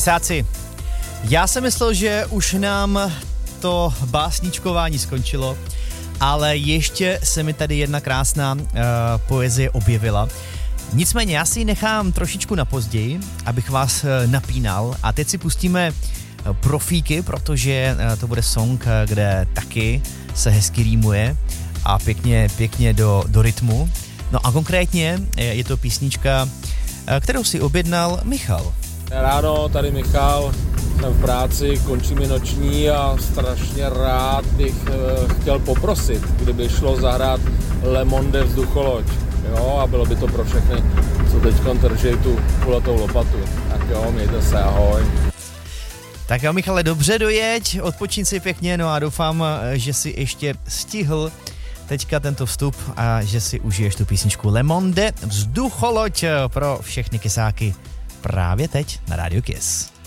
Kysáci, já jsem myslel, že už nám to básničkování skončilo, ale ještě se mi tady jedna krásná poezie objevila. Nicméně já si ji nechám trošičku na později, abych vás napínal, a teď si pustíme Profíky, protože to bude song, kde taky se hezky rýmuje a pěkně do rytmu. No a konkrétně je to písnička, kterou si objednal Michal. Ráno, tady Michal, jsem v práci, končí mi noční a strašně rád bych chtěl poprosit, kdyby šlo zahrát Le Monde vzducholoď. Jo, a bylo by to pro všechny, co teďkon drží tu kulatou lopatu. Tak jo, mějte se, ahoj. Tak jo, Michale, dobře dojeď, odpočin si pěkně, no a doufám, že si ještě stihl teďka tento vstup a že si užiješ tu písničku Le Monde vzducholoď pro všechny kysáky právě teď na Rádiu Kiss.